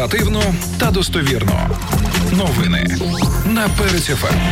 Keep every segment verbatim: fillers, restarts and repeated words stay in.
Оперативно та достовірно. Новини на Перець еф ем.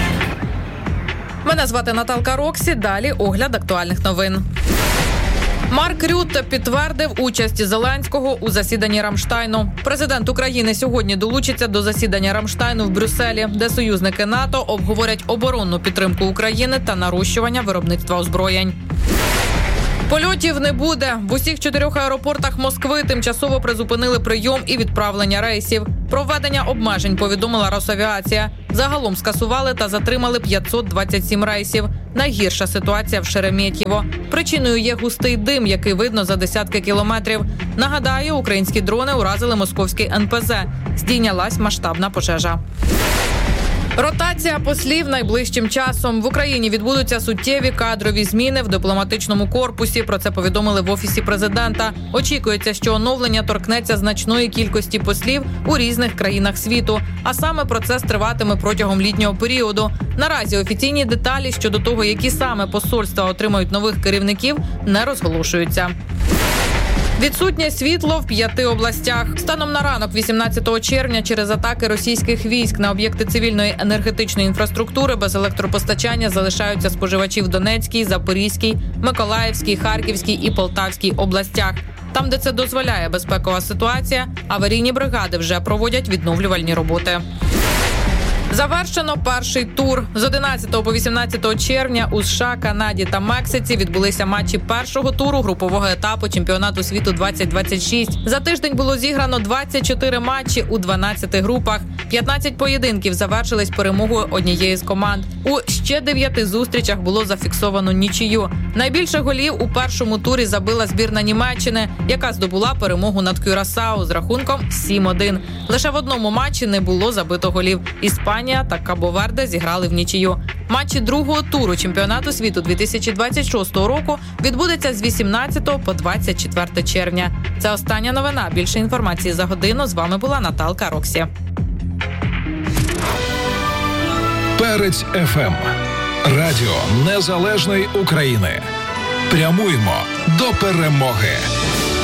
Мене звати Наталка Роксі. Далі огляд актуальних новин. Марк Рютте підтвердив участь Зеленського у засіданні Рамштайну. Президент України сьогодні долучиться до засідання Рамштайну в Брюсселі, де союзники НАТО обговорять оборонну підтримку України та нарощування виробництва озброєнь. Польотів не буде. В усіх чотирьох аеропортах Москви тимчасово призупинили прийом і відправлення рейсів. Про введення обмежень повідомила Росавіація. Загалом скасували та затримали п'ятсот двадцять сім рейсів. Найгірша ситуація в Шереметьєво. Причиною є густий дим, який видно за десятки кілометрів. Нагадаю, українські дрони уразили московський ен пе зе. Здійнялась масштабна пожежа. Ротація послів найближчим часом. В Україні відбудуться суттєві кадрові зміни в дипломатичному корпусі. Про це повідомили в Офісі президента. Очікується, що оновлення торкнеться значної кількості послів у різних країнах світу. А саме процес триватиме протягом літнього періоду. Наразі офіційні деталі щодо того, які саме посольства отримають нових керівників, не розголошуються. Відсутнє світло в п'яти областях. Станом на ранок вісімнадцятого червня через атаки російських військ на об'єкти цивільної енергетичної інфраструктури без електропостачання залишаються споживачі в Донецькій, Запорізькій, Миколаївській, Харківській і Полтавській областях. Там, де це дозволяє безпекова ситуація, аварійні бригади вже проводять відновлювальні роботи. Завершено перший тур. З одинадцятого по вісімнадцяте червня у США, Канаді та Мексиці відбулися матчі першого туру групового етапу чемпіонату світу двадцять двадцять шість. За тиждень було зіграно двадцять чотири матчі у дванадцяти групах. п'ятнадцять поєдинків завершились перемогою однієї з команд. У ще дев'яти зустрічах було зафіксовано нічию. Найбільше голів у першому турі забила збірна Німеччини, яка здобула перемогу над Кюрасао з рахунком сім один. Лише в одному матчі не було забито голів. Іспанія та Кабо-Верде зіграли в нічию. Матчі другого туру чемпіонату світу дві тисячі двадцять шостого року відбудеться з вісімнадцятого по двадцять четверте червня. Це остання новина. Більше інформації за годину. З вами була Наталка Роксі. Перець еф ем. Радіо Незалежної України. Прямуємо до перемоги.